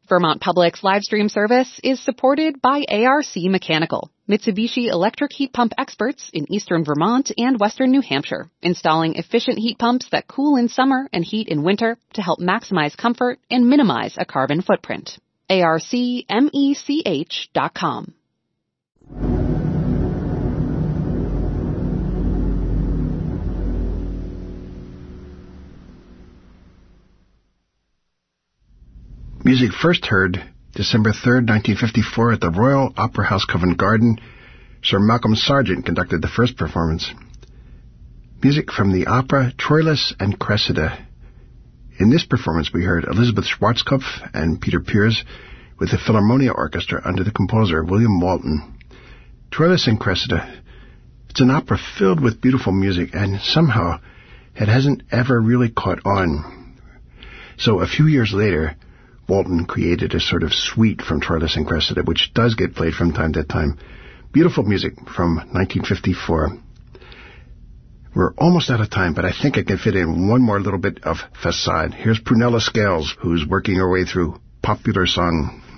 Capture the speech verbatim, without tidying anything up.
Vermont Public's live stream service is supported by A R C Mechanical, Mitsubishi electric heat pump experts in eastern Vermont and western New Hampshire, installing efficient heat pumps that cool in summer and heat in winter to help maximize comfort and minimize a carbon footprint. A R C mech dot com. Music first heard December third, nineteen fifty-four at the Royal Opera House, Covent Garden. Sir Malcolm Sargent conducted the first performance. Music from the opera Troilus and Cressida. In this performance we heard Elizabeth Schwarzkopf and Peter Pears with the Philharmonia Orchestra under the composer William Walton. Troilus and Cressida. It's an opera filled with beautiful music, and somehow it hasn't ever really caught on. So a few years later, Walton created a sort of suite from Troilus and Cressida, which does get played from time to time. Beautiful music from nineteen fifty-four. We're almost out of time, but I think I can fit in one more little bit of facade. Here's Prunella Scales, who's working her way through Popular Song.